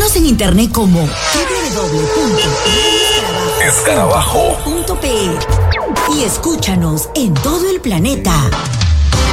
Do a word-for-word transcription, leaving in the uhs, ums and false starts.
Síguenos en internet como doble u doble u doble u punto radio escarabajo punto pe y escúchanos en todo el planeta.